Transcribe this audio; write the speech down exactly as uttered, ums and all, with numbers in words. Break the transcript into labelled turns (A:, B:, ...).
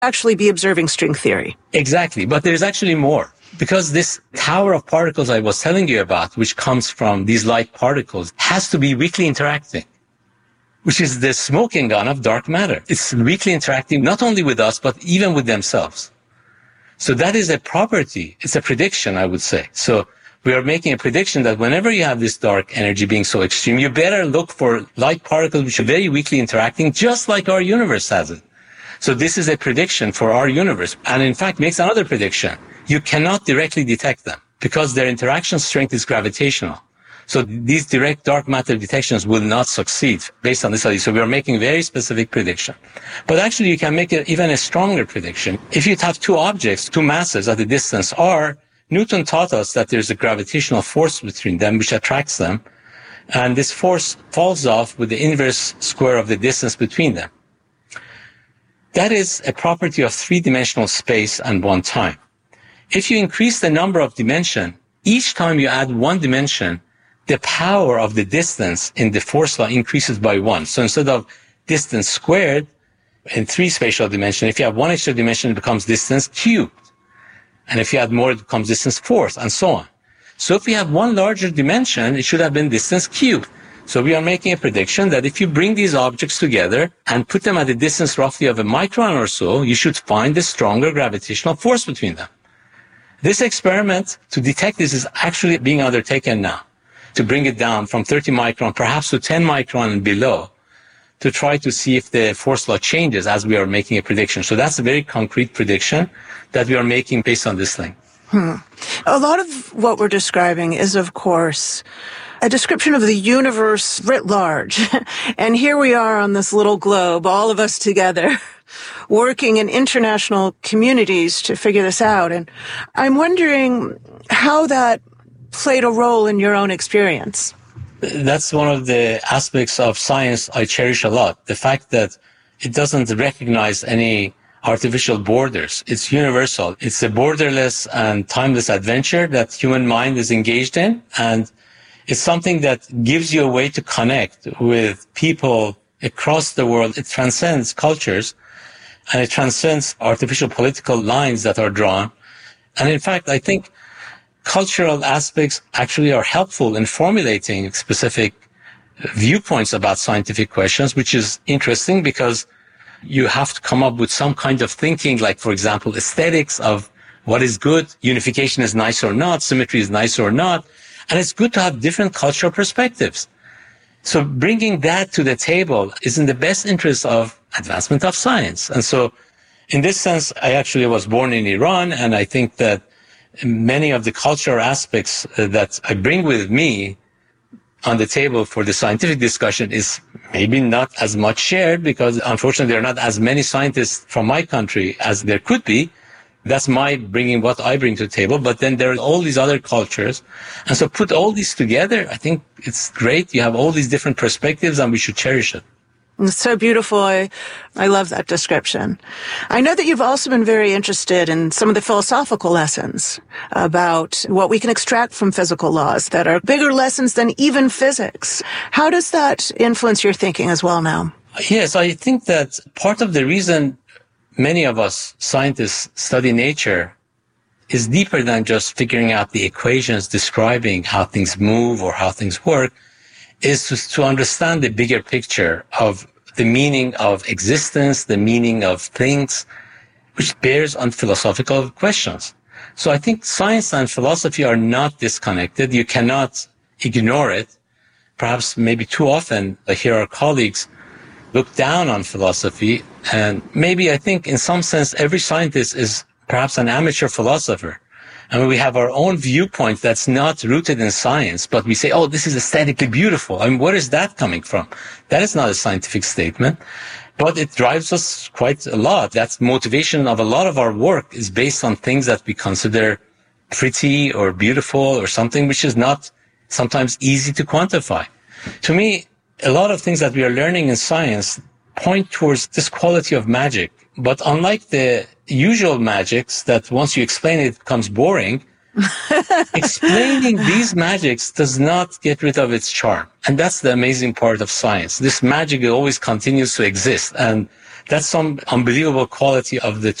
A: actually be observing string theory.
B: Exactly. But there's actually more. Because this tower of particles I was telling you about, which comes from these light particles, has to be weakly interacting, which is the smoking gun of dark matter. It's weakly interacting not only with us, but even with themselves. So that is a property. It's a prediction, I would say. So we are making a prediction that whenever you have this dark energy being so extreme, you better look for light particles which are very weakly interacting, just like our universe has it. So this is a prediction for our universe. And in fact, makes another prediction. You cannot directly detect them because their interaction strength is gravitational. So these direct dark matter detections will not succeed based on this study. So we are making very specific prediction. But actually, you can make it even a stronger prediction. If you have two objects, two masses at a distance r, Newton taught us that there's a gravitational force between them which attracts them. And this force falls off with the inverse square of the distance between them. That is a property of three-dimensional space and one time. If you increase the number of dimension, each time you add one dimension, the power of the distance in the force law increases by one. So instead of distance squared in three spatial dimensions, if you have one extra dimension, it becomes distance cubed. And if you add more, it becomes distance fourth, and so on. So if we have one larger dimension, it should have been distance cubed. So we are making a prediction that if you bring these objects together and put them at a distance roughly of a micron or so, you should find a stronger gravitational force between them. This experiment to detect this is actually being undertaken now, to bring it down from thirty micron, perhaps to ten micron and below, to try to see if the force law changes as we are making a prediction. So that's a very concrete prediction that we are making based on this thing.
A: Hmm. A lot of what we're describing is, of course, a description of the universe writ large. And here we are on this little globe, all of us together, working in international communities to figure this out. And I'm wondering how that played a role in your own experience.
B: That's one of the aspects of science I cherish a lot. The fact that it doesn't recognize any artificial borders. It's universal. It's a borderless and timeless adventure that human mind is engaged in. And it's something that gives you a way to connect with people across the world. It transcends cultures and it transcends artificial political lines that are drawn. And in fact, I think cultural aspects actually are helpful in formulating specific viewpoints about scientific questions, which is interesting because you have to come up with some kind of thinking, like, for example, aesthetics of what is good, unification is nice or not, symmetry is nice or not. And it's good to have different cultural perspectives. So bringing that to the table is in the best interest of advancement of science. And so in this sense, I actually was born in Iran, and I think that many of the cultural aspects that I bring with me on the table for the scientific discussion is maybe not as much shared because unfortunately there are not as many scientists from my country as there could be. That's my bringing what I bring to the table. But then there are all these other cultures. And so put all these together, I think it's great. You have all these different perspectives and we should cherish it.
A: It's so beautiful. I, I love that description. I know that you've also been very interested in some of the philosophical lessons about what we can extract from physical laws that are bigger lessons than even physics. How does that influence your thinking as well now?
B: Yes, I think that part of the reason many of us scientists study nature is deeper than just figuring out the equations describing how things move or how things work, is to, to understand the bigger picture of the meaning of existence, the meaning of things, which bears on philosophical questions. So I think science and philosophy are not disconnected. You cannot ignore it. Perhaps maybe too often I hear our colleagues look down on philosophy. And maybe I think in some sense every scientist is perhaps an amateur philosopher. And we have our own viewpoint that's not rooted in science, but we say, oh, this is aesthetically beautiful. I mean, where is that coming from? That is not a scientific statement, but it drives us quite a lot. That's motivation of a lot of our work is based on things that we consider pretty or beautiful or something which is not sometimes easy to quantify. To me, a lot of things that we are learning in science point towards this quality of magic. But unlike the usual magics that once you explain it, it becomes boring, explaining these magics does not get rid of its charm. And that's the amazing part of science. This magic always continues to exist. And That's some unbelievable quality of the